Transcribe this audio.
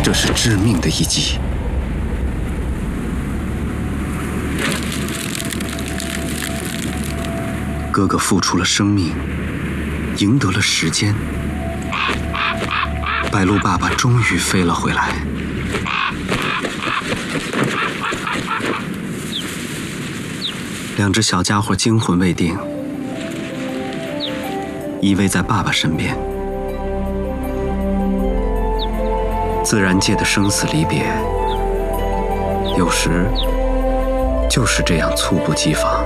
这是致命的一击。哥哥付出了生命，赢得了时间。白鹿爸爸终于飞了回来。两只小家伙惊魂未定，依偎在爸爸身边。自然界的生死离别，有时就是这样猝不及防。